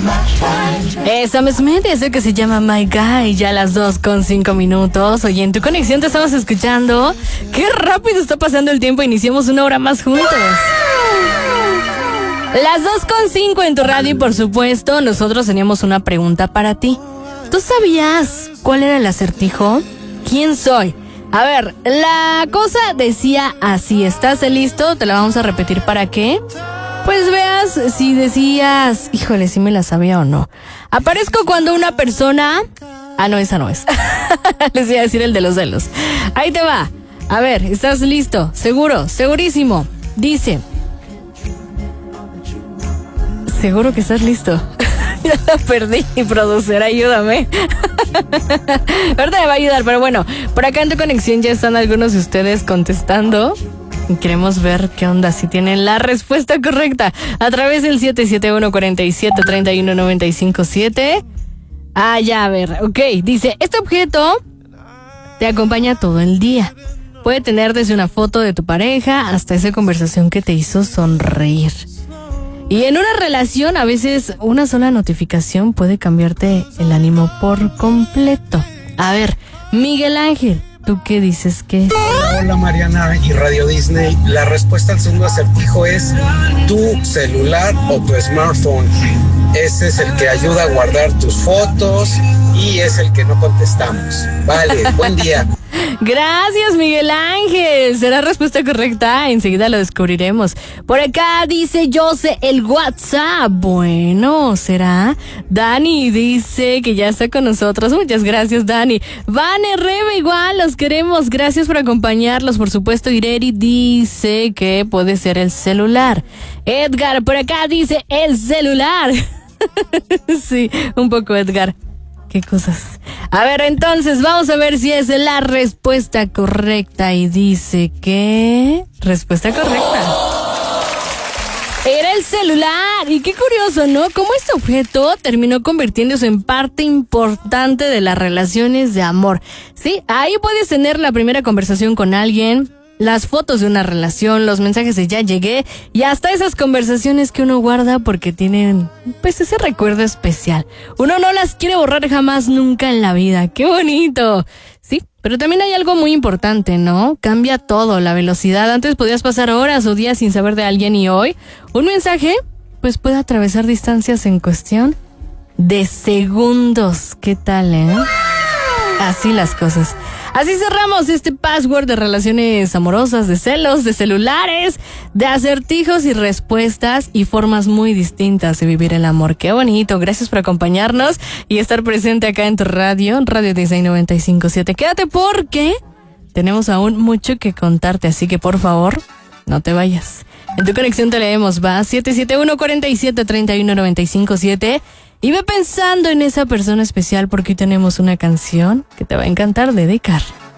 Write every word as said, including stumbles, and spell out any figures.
Sam Smith es el que se llama My Guy, ya a las dos con cinco minutos. Oye, en tu conexión te estamos escuchando. Qué rápido está pasando el tiempo, iniciamos una hora más juntos. Las dos con cinco en tu radio y por supuesto nosotros teníamos una pregunta para ti. ¿Tú sabías cuál era el acertijo? ¿Quién soy? A ver, la cosa decía así, ¿estás listo? Te la vamos a repetir para qué. Pues veas si decías, híjole, si me la sabía o no. Aparezco cuando una persona... Ah, no, esa no es. Les iba a decir el de los celos. Ahí te va. A ver, ¿estás listo? Seguro, segurísimo. Dice... Seguro que estás listo. Ya la perdí, producer, ayúdame. Ahorita me va a ayudar, pero bueno, por acá en tu conexión ya están algunos de ustedes contestando. Queremos ver qué onda, si tienen la respuesta correcta a través del siete siete uno, cuatro siete, tres uno nueve cinco siete. Ah, ya, a ver, ok. Dice, este objeto te acompaña todo el día. Puede tener desde una foto de tu pareja hasta esa conversación que te hizo sonreír. Y en una relación, a veces una sola notificación puede cambiarte el ánimo por completo. A ver, Miguel Ángel, ¿tú qué dices que es? Hola Mariana y Radio Disney. La respuesta al segundo acertijo es tu celular o tu smartphone. Ese es el que ayuda a guardar tus fotos y es el que no contestamos. Vale, buen día. Gracias, Miguel Ángel. ¿Será respuesta correcta? Enseguida lo descubriremos. Por acá dice Jose el WhatsApp. Bueno, ¿será? Dani dice que ya está con nosotros. Muchas gracias, Dani. Vane, Rebe, igual, los queremos. Gracias por acompañarlos. Por supuesto, Ireri dice que puede ser el celular. Edgar, por acá dice el celular. Sí, un poco, Edgar. Qué cosas. A ver, entonces, vamos a ver si es la respuesta correcta. Y dice que... Respuesta correcta. Era el celular. Y qué curioso, ¿no? Cómo este objeto terminó convirtiéndose en parte importante de las relaciones de amor. Sí, ahí puedes tener la primera conversación con alguien, las fotos de una relación, los mensajes de ya llegué y hasta esas conversaciones que uno guarda porque tienen, pues, ese recuerdo especial. Uno no las quiere borrar jamás, nunca en la vida. ¡Qué bonito! Sí, pero también hay algo muy importante, ¿no? Cambia todo, la velocidad. Antes podías pasar horas o días sin saber de alguien y hoy un mensaje, pues, puede atravesar distancias en cuestión de segundos. ¿Qué tal, eh? Así las cosas. Así cerramos este password de relaciones amorosas, de celos, de celulares, de acertijos y respuestas y formas muy distintas de vivir el amor. ¡Qué bonito! Gracias por acompañarnos y estar presente acá en tu radio, Radio Disney noventa y cinco punto siete. Quédate porque tenemos aún mucho que contarte, así que por favor, no te vayas. En tu conexión te leemos, va siete siete uno, cuatro siete, tres uno nueve cinco siete. Y ve pensando en esa persona especial porque hoy tenemos una canción que te va a encantar dedicar.